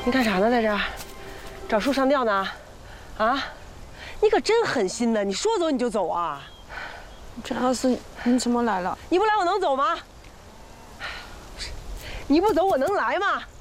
你干啥呢，在这儿？找树上吊呢？啊？你可真狠心呢！你说走你就走啊？ 陈老师，你怎么来了？ 你不来我能走吗？你不走我能来吗？